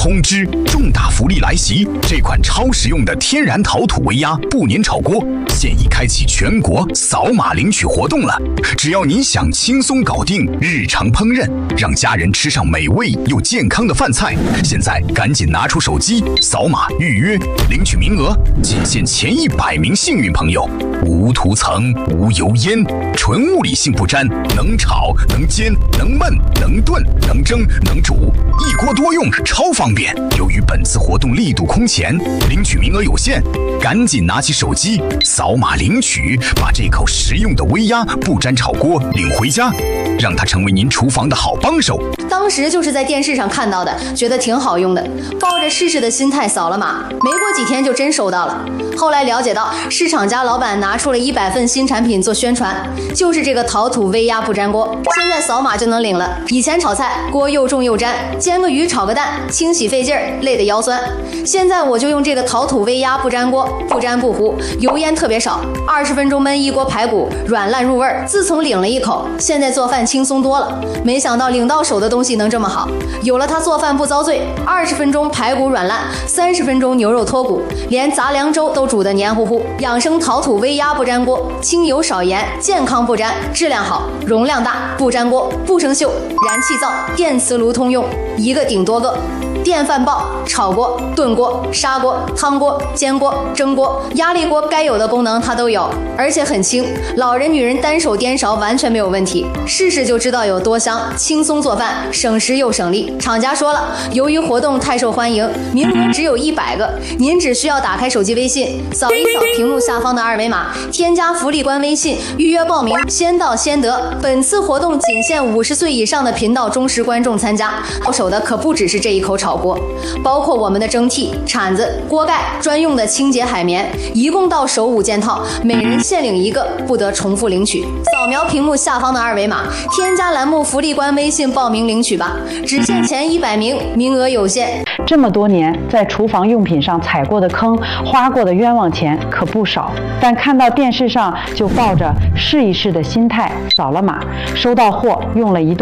通知：重大福利来袭！这款超实用的天然陶土微压不粘炒锅现已开启全国扫码领取活动了。只要你想轻松搞定日常烹饪，让家人吃上美味又健康的饭菜，现在赶紧拿出手机扫码预约领取名额，仅限前100名幸运朋友。无涂层、无油烟，纯物理性不粘，能炒能煎能焖能炖能蒸能煮，一锅多用，超方便。由于本次活动力度空前，领取名额有限，赶紧拿起手机扫码领取，把这口实用的微压不粘炒锅领回家，让它成为您厨房的好帮手。 当时就是在电视上看到的，觉得挺好用的，抱着试试的心态扫了码，没过几天就真收到了。后来了解到，是厂家老板拿出了100份新产品做宣传，就是这个陶土微压不粘锅，现在扫码就能领了。以前炒菜锅又重又粘，煎个鱼炒个蛋清洗费劲儿，累得腰酸。现在我就用这个陶土微压不粘锅，不粘不糊，油烟特别少，20分钟焖一锅排骨，软烂入味儿。自从领了一口，现在做饭轻松多了。没想到领到手的东西能这么好，有了它做饭不遭罪，20分钟排骨软烂，30分钟牛肉脱骨，连杂粮粥都煮得黏糊糊。养生陶土微压不粘锅，轻油少盐，健康不粘，质量好，容量大，不粘锅，不生锈，燃气灶、电磁炉通用，一个顶多个。电饭煲、炒锅、炖锅、砂锅、汤锅、煎锅、蒸锅、压力锅该有的功能它都有，而且很轻，老人女人单手颠勺完全没有问题。试试就知道有多香，轻松做饭，省时又省力。厂家说了，由于活动太受欢迎，名额只有100个，您只需要打开手机微信，扫一扫屏幕下方的2维码，添加福利官微信，预约报名，先到先得。本次活动仅限50岁以上的频道忠实观众参加，到手的可不只是这一口炒锅，包括我们的蒸屉、铲子、锅盖、专用的清洁海绵，一共到手5件套，每人限领1个，不得重复领取。扫描屏幕下方的2维码，添加栏目福利官微信报名领取吧，只限前100名，名额有限。 这么多年在厨房用品上踩过的坑、花过的冤枉钱可不少，但看到电视上就抱着试一试的心态扫了码，收到货用了一段